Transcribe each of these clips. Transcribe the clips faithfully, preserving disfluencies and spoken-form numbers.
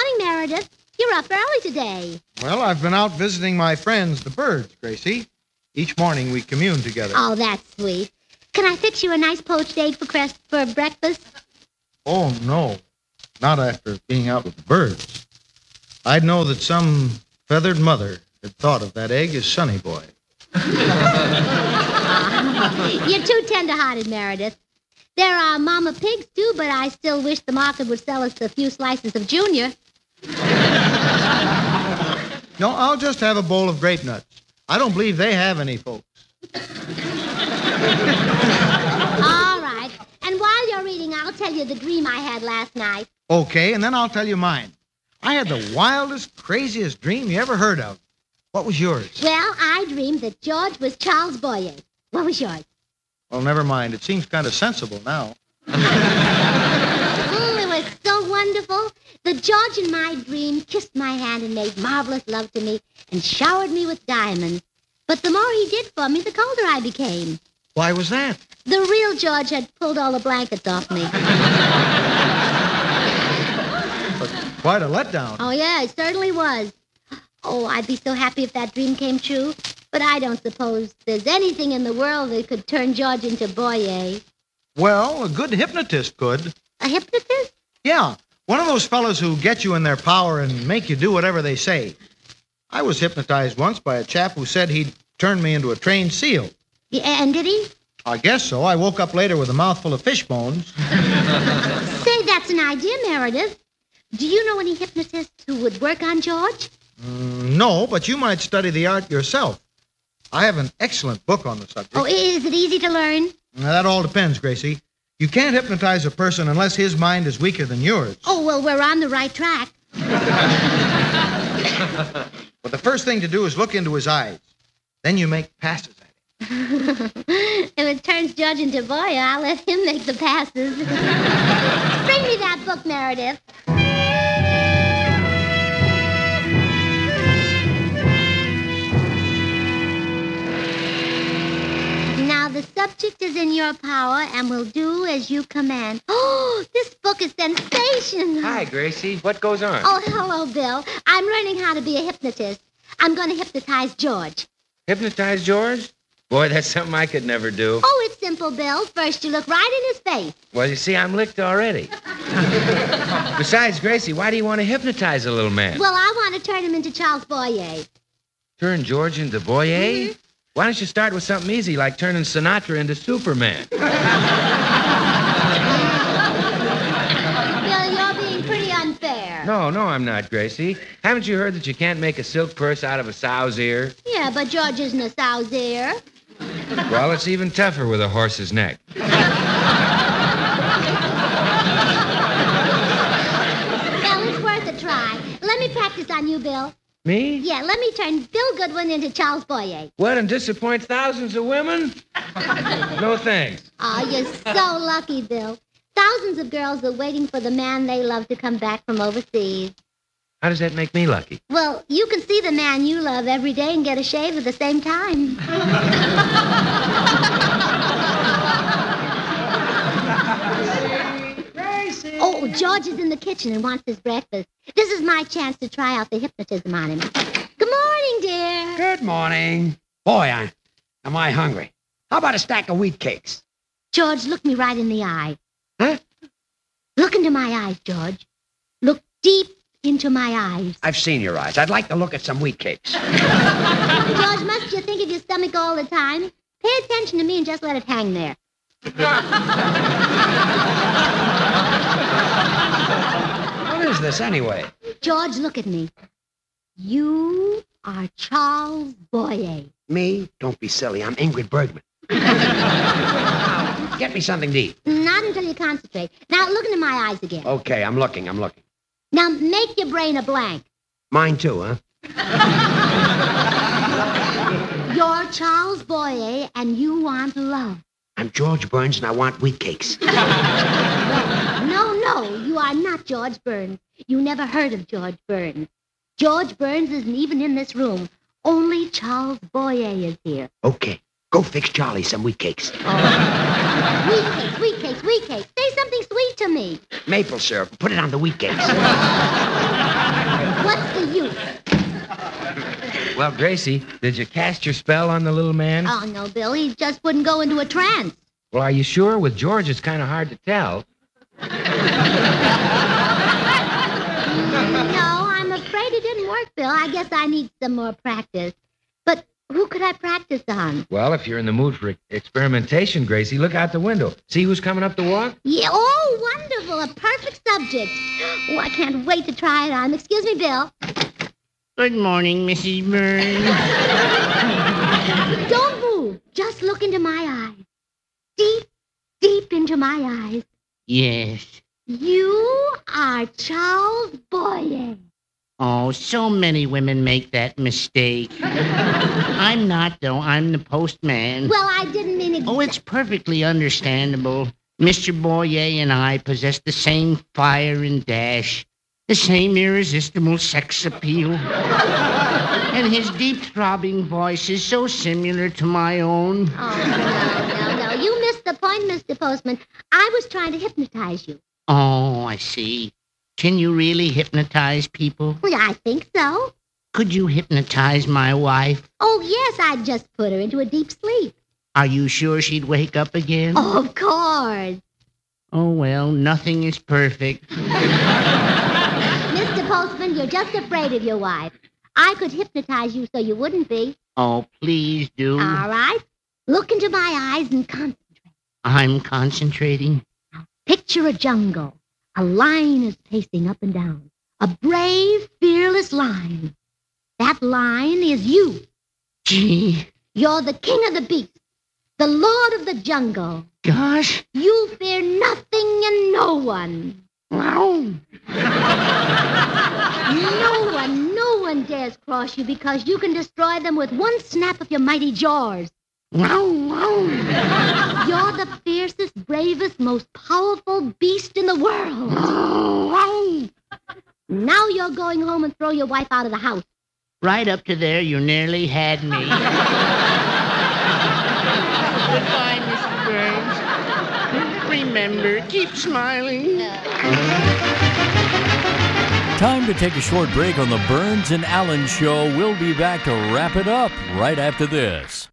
morning, Meredith. You're up early today. Well, I've been out visiting my friends, the birds, Gracie. Each morning we commune together. Oh, that's sweet. Can I fix you a nice poached egg for, crest- for breakfast? Oh, no. Not after being out with the birds. I'd know that some feathered mother had thought of that egg as Sonny Boy. You're too tender-hearted, Meredith. There are mama pigs, too, but I still wish the market would sell us a few slices of Junior. No, I'll just have a bowl of grape nuts. I don't believe they have any, folks. All right. And while you're reading, I'll tell you the dream I had last night. Okay, and then I'll tell you mine. I had the wildest, craziest dream you ever heard of. What was yours? Well, I dreamed that George was Charles Boyer. What was yours? Well, never mind. It seems kind of sensible now. Mm, it was so wonderful. The George in my dream kissed my hand and made marvelous love to me and showered me with diamonds. But the more he did for me, the colder I became. Why was that? The real George had pulled all the blankets off me. But quite a letdown. Oh, yeah, it certainly was. Oh, I'd be so happy if that dream came true. But I don't suppose there's anything in the world that could turn George into Boyer. Well, a good hypnotist could. A hypnotist? Yeah, one of those fellows who get you in their power and make you do whatever they say. I was hypnotized once by a chap who said he'd turn me into a trained seal. Yeah, and did he? I guess so. I woke up later with a mouthful of fish bones. Say, that's an idea, Meredith. Do you know any hypnotists who would work on George? Mm, no, but you might study the art yourself. I have an excellent book on the subject. Oh, is it easy to learn? Now, that all depends, Gracie. You can't hypnotize a person unless his mind is weaker than yours. Oh, well, we're on the right track. But the first thing to do is look into his eyes. Then you make passes at him. If it turns George into Boyer, I'll let him make the passes. Bring me that book, Meredith. Now, the subject is in your power and will do as you command. Oh, this book is sensational. Hi, Gracie. What goes on? Oh, hello, Bill. I'm learning how to be a hypnotist. I'm going to hypnotize George. Hypnotize George? Boy, that's something I could never do. Oh, it's simple, Bill. First, you look right in his face. Well, you see, I'm licked already. Besides, Gracie, why do you want to hypnotize a little man? Well, I want to turn him into Charles Boyer. Turn George into Boyer? Mm-hmm. Why don't you start with something easy, like turning Sinatra into Superman? Bill, you're being pretty unfair. No, no, I'm not, Gracie. Haven't you heard that you can't make a silk purse out of a sow's ear? Yeah, but George isn't a sow's ear. Well, it's even tougher with a horse's neck. Well, it's worth a try. Let me practice on you, Bill. Me? Yeah, let me turn Bill Goodwin into Charles Boyer. What, and disappoint thousands of women? No thanks. Oh, you're so lucky, Bill. Thousands of girls are waiting for the man they love to come back from overseas. How does that make me lucky? Well, you can see the man you love every day and get a shave at the same time. Oh, George is in the kitchen and wants his breakfast. This is my chance to try out the hypnotism on him. Good morning, dear. Good morning. Boy, I, am I hungry. How about a stack of wheat cakes? George, look me right in the eye. Huh? Look into my eyes, George. Look deep into my eyes. I've seen your eyes. I'd like to look at some wheat cakes. George, must you think of your stomach all the time? Pay attention to me and just let it hang there. What is this, anyway? George, look at me. You are Charles Boyer. Me? Don't be silly. I'm Ingrid Bergman. Get me something to eat. Not until you concentrate. Now, look into my eyes again. Okay, I'm looking, I'm looking. Now, make your brain a blank. Mine too, huh? You're Charles Boyer, and you want love. I'm George Burns, and I want wheat cakes. No, no, you are not George Burns. You never heard of George Burns. George Burns isn't even in this room. Only Charles Boyer is here. Okay, go fix Charlie some wheat cakes. Oh. Wheat cakes, wheat cakes, wheat cakes. Say something sweet to me. Maple syrup. Put it on the wheat cakes. Well, Gracie, did you cast your spell on the little man? Oh, no, Bill. He just wouldn't go into a trance. Well, are you sure? With George, it's kind of hard to tell. No, I'm afraid it didn't work, Bill. I guess I need some more practice. But who could I practice on? Well, if you're in the mood for experimentation, Gracie, look out the window. See who's coming up the walk? Yeah, oh, wonderful. A perfect subject. Oh, I can't wait to try it on. Excuse me, Bill. Good morning, Missus Burns. Don't move. Just look into my eyes. Deep, deep into my eyes. Yes. You are Charles Boyer. Oh, so many women make that mistake. I'm not, though. I'm the postman. Well, I didn't mean it. Oh, it's perfectly understandable. Mister Boyer and I possess the same fire and dash, the same irresistible sex appeal. And his deep throbbing voice is so similar to my own. Oh, no, no, no. You missed the point, Mister Postman. I was trying to hypnotize you. Oh, I see. Can you really hypnotize people? Well, I think so. Could you hypnotize my wife? Oh, yes, I'd just put her into a deep sleep. Are you sure she'd wake up again? Oh, of course. Oh, well, nothing is perfect. Mister Postman, you're just afraid of your wife. I could hypnotize you so you wouldn't be. Oh, please do. All right. Look into my eyes and concentrate. I'm concentrating. Picture a jungle. A lion is pacing up and down. A brave, fearless lion. That lion is you. Gee. You're the king of the beasts, the lord of the jungle. Gosh. You fear nothing and no one. Wow. No one, no one dares cross you because you can destroy them with one snap of your mighty jaws. Wow, wow. You're the fiercest, bravest, most powerful beast in the world. Wow. Now you're going home and throw your wife out of the house. Right up to there, you nearly had me. Goodbye, Mister Burns. Remember, keep smiling. Time to take a short break on the Burns and Allen Show. We'll be back to wrap it up right after this.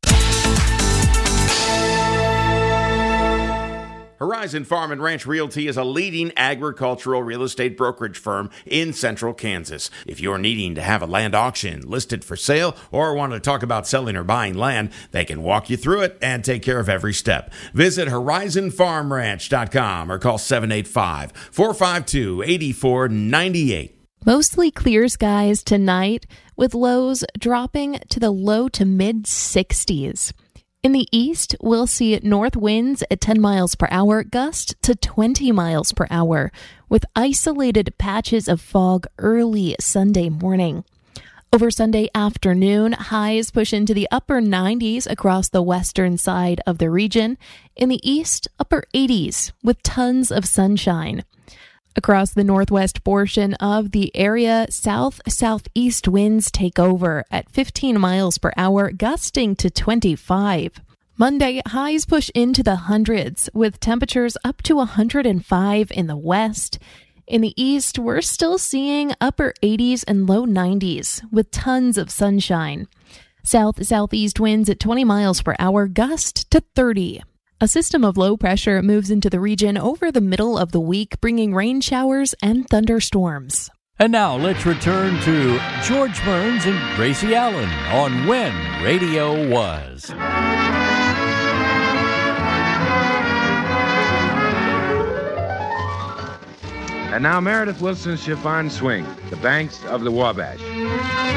Horizon Farm and Ranch Realty is a leading agricultural real estate brokerage firm in central Kansas. If you're needing to have a land auction listed for sale or want to talk about selling or buying land, they can walk you through it and take care of every step. Visit horizon farm ranch dot com or call seven eight five, four five two, eight four nine eight. Mostly clear skies tonight with lows dropping to the low to mid sixties. In the east, we'll see north winds at ten miles per hour, gust to twenty miles per hour, with isolated patches of fog early Sunday morning. Over Sunday afternoon, highs push into the upper nineties across the western side of the region. In the east, upper eighties, with tons of sunshine. Across the northwest portion of the area, south-southeast winds take over at fifteen miles per hour, gusting to twenty-five. Monday, highs push into the hundreds, with temperatures up to one hundred five in the west. In the east, we're still seeing upper eighties and low nineties, with tons of sunshine. South-southeast winds at twenty miles per hour, gust to thirty. A system of low pressure moves into the region over the middle of the week, bringing rain showers and thunderstorms. And now let's return to George Burns and Gracie Allen on When Radio Was. And now Meredith Wilson's Chiffon Swing, The Banks of the Wabash.